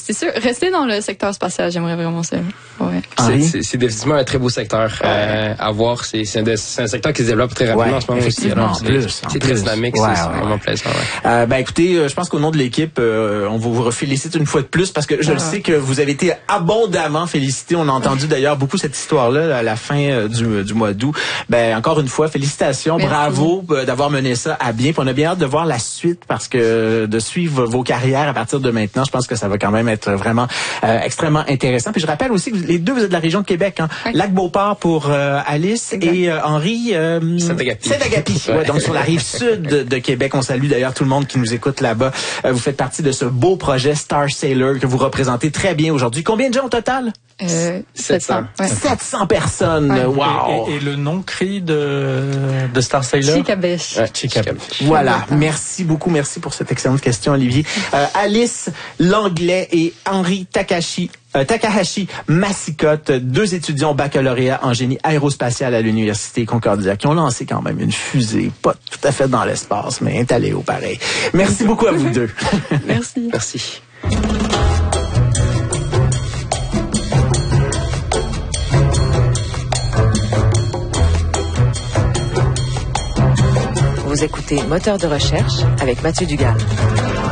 C'est sûr, rester dans le secteur spatial, j'aimerais vraiment ça. Ouais. C'est définitivement un très beau secteur à voir. C'est un secteur qui se développe très rapidement en ce moment aussi. Alors, c'est très dynamique, c'est vraiment plaisant. Écoutez, je pense qu'au nom de l'équipe, on vous félicite une fois de plus parce que je le sais que vous avez été abondamment félicité. On a entendu d'ailleurs beaucoup cette histoire-là à la fin du mois d'août. Encore une fois, félicitations, merci. Bravo d'avoir mené ça à bien. Puis on a bien hâte de voir la suite parce que de suivre vos carrières à partir de maintenant, je pense que ça va quand même être vraiment extrêmement intéressant. Puis je rappelle aussi que les deux, vous êtes de la région de Québec, hein? Oui. Lac-Beauport pour Alice et Henri Saint-Agapi. Ouais, donc sur la rive sud de Québec. On salue d'ailleurs tout le monde qui nous écoute là-bas. Vous faites partie de ce beau projet Star Sailor que vous représentez très bien aujourd'hui. Combien de gens au total? 700. Ouais. 700 personnes. Ouais. Wow. Et le nom cri de Star Sailor? Chikabesh. Chikabesh. Voilà. Merci beaucoup. Merci pour cette excellente question, Olivier. Alice Langlais et Henri Takahashi Massicotte, deux étudiants au baccalauréat en génie aérospatial à l'Université Concordia, qui ont lancé quand même une fusée, pas tout à fait dans l'espace, mais est allée au pareil. Merci beaucoup à vous deux. Merci. Merci. Vous écoutez Moteur de recherche avec Mathieu Dugal.